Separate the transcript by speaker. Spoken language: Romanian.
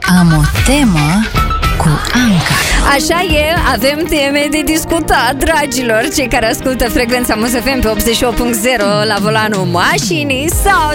Speaker 1: Am o temă cu Anca.
Speaker 2: Așa e, avem teme de discutat, dragilor. Cei care ascultă Frecvența Muzafem pe 88.0 la volanul mașinii sau